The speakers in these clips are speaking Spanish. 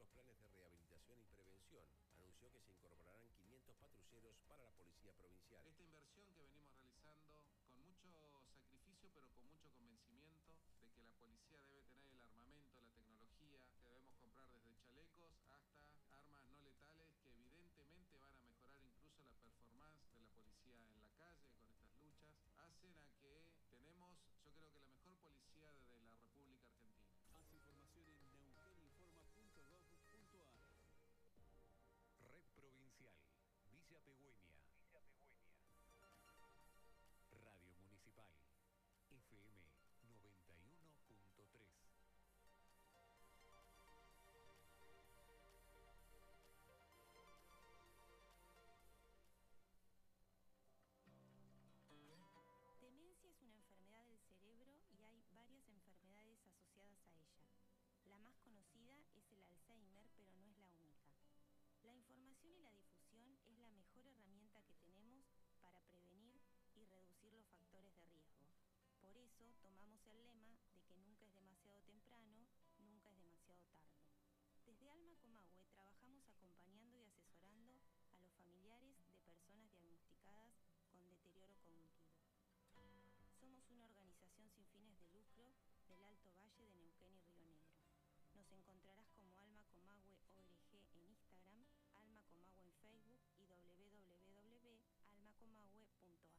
los planes de rehabilitación y prevención. Anunció que se incorporarán 500 patrulleros para la Policía Provincial. Esta inversión que venimos realizando con mucho sacrificio, pero con mucho convencimiento de que la policía debe tener el armamento, la tecnología, que debemos comprar desde chalecos hasta armas no letales que evidentemente van a mejorar incluso la performance de la policía en la calle con estas luchas, hacen a que tenemos, yo creo que la mejor policía de la República Argentina. Más información en neuqueninforma.gov.ar. Red Provincial, Villa Pegüeña. Radio Municipal, FM 91.3. Demencia es una enfermedad del cerebro y hay varias enfermedades asociadas a ella. La más conocida es el Alzheimer, pero no es la única. La información y la difusión es la mejor herramienta que tenemos para prevenir y reducir los factores de riesgo. Por eso tomamos el lema de que nunca es demasiado temprano, nunca es demasiado tarde. Desde Alma Comahue trabajamos acompañando y asesorando a los familiares de personas diagnosticadas con deterioro cognitivo. Somos una organización sin fines de lucro del Alto Valle de Neuquén y Río Negro. Nos encontrarás como Alma Comahue ORG en Instagram, Alma Comahue en Facebook y www.almacomahue.ar.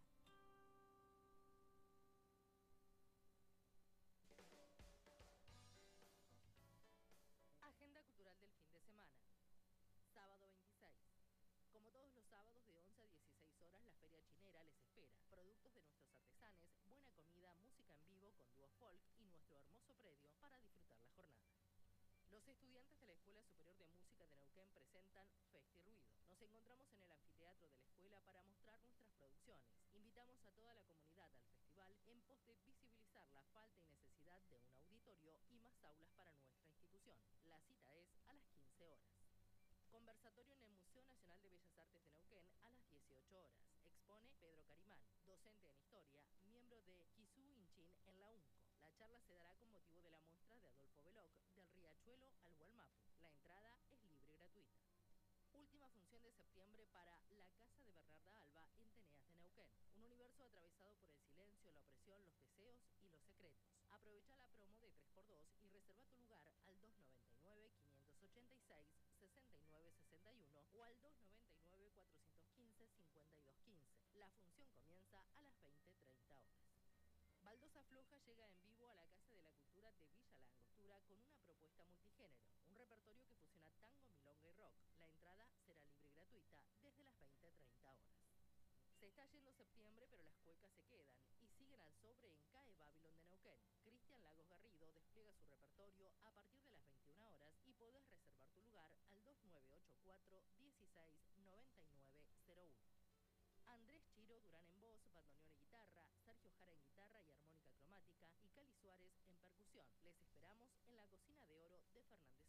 Agenda cultural del fin de semana. Sábado 26. Como todos los sábados de 11 a 16 horas, la Feria Chinera les espera. Productos de nuestros artesanes, buena comida, música en vivo con dúo folk y nuestro hermoso predio para disfrutar la jornada. Los estudiantes de la Escuela Superior de Música de Neuquén presentan Festi Ruido. Nos encontramos en el anfiteatro de la escuela para mostrar nuestras producciones. Invitamos a toda la comunidad al festival en pos de visibilizar la falta y necesidad de un auditorio y más aulas para nuestra institución. La cita es a las 15 horas. Conversatorio en el Museo Nacional de Bellas Artes de Neuquén a las 18 horas. Expone Pedro Carimán, docente en Historia, miembro de Kisú Inchin en la UNCO. La charla se dará con motivo de la muestra de Adolfo Beloc, del Riachuelo al Gualmapu. La entrada es libre y gratuita. Última función de septiembre para La Casa de Bernarda Alba en Teneas de Neuquén. Un universo atravesado por el silencio, la opresión, los deseos y los secretos. Aprovecha la promo de 3x2 y reserva tu lugar al 299-586-6961 o al 299-415-5215. La función comienza a las 20:30 horas. Baldosa Floja llega en vivo a la Casa de la Cultura de Villa La Angostura con una propuesta multigénero, un repertorio que fusiona tango, milonga y rock. La entrada será libre y gratuita desde las 20:30 horas. Se está yendo septiembre, pero las cuecas se quedan y siguen al sobre en CAE Babylon de Neuquén. Cristian Lagos Garrido despliega su repertorio a partir de las 21 horas y podés reservar tu lugar al 2984